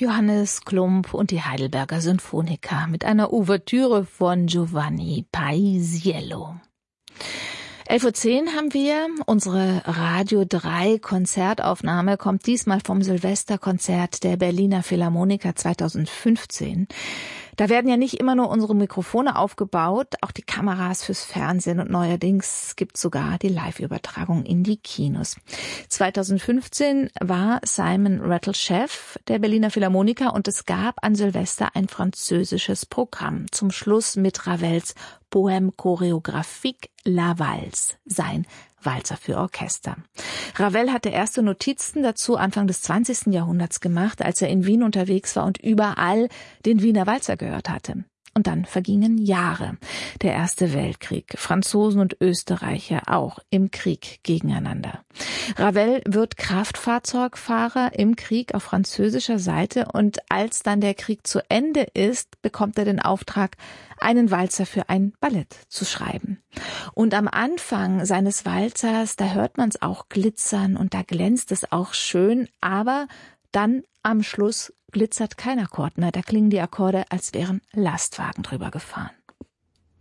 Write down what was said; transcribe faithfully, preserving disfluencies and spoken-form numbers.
Johannes Klump und die Heidelberger Sinfoniker mit einer Ouvertüre von Giovanni Paisiello. elf Uhr zehn haben wir. Unsere Radio drei Konzertaufnahme kommt diesmal vom Silvesterkonzert der Berliner Philharmoniker zweitausendfünfzehn. Da werden ja nicht immer nur unsere Mikrofone aufgebaut, auch die Kameras fürs Fernsehen und neuerdings gibt es sogar die Live-Übertragung in die Kinos. zweitausendfünfzehn war Simon Rattle Chef der Berliner Philharmoniker und es gab an Silvester ein französisches Programm. Zum Schluss mit Ravels Poème chorégraphique La Valse, sein Walzer für Orchester. Ravel hatte erste Notizen dazu Anfang des zwanzigsten Jahrhunderts gemacht, als er in Wien unterwegs war und überall den Wiener Walzer gehört hatte. Und dann vergingen Jahre. Der Erste Weltkrieg, Franzosen und Österreicher auch im Krieg gegeneinander. Ravel wird Kraftfahrzeugfahrer im Krieg auf französischer Seite und als dann der Krieg zu Ende ist, bekommt er den Auftrag, einen Walzer für ein Ballett zu schreiben. Und am Anfang seines Walzers, da hört man es auch glitzern und da glänzt es auch schön, aber dann am Schluss glitzert kein Akkord mehr, da klingen die Akkorde, als wären Lastwagen drüber gefahren.